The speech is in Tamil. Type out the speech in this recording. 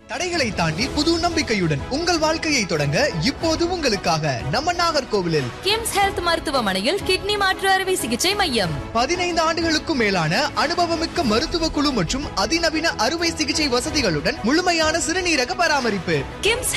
தடைகளை தாண்டி புது நம்பிக்கையுடன் உங்கள் வாழ்க்கையை தொடங்க இப்போது உங்களுக்காக நம்ம நாகர்கோவிலில் கிம்ஸ் ஹெல்த் மருத்துவமனையில் கிட்னி மாற்று அறுவை சிகிச்சை மையம். 15 ஆண்டுகளுக்கும் மேலான அனுபவமிக்க மருத்துவ குழு மற்றும் அதிநவீன அறுவை சிகிச்சை வசதிகளுடன் முழுமையான சிறுநீரக பராமரிப்பு. கிம்ஸ்